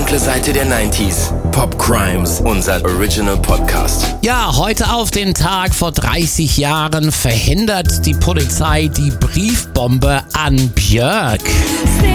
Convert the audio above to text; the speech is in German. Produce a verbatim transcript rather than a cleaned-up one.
dunkle Seite der neunziger. Pop Crimes, unser Original Podcast. Ja, heute auf den Tag vor dreißig Jahren verhindert die Polizei die Briefbombe an Björk.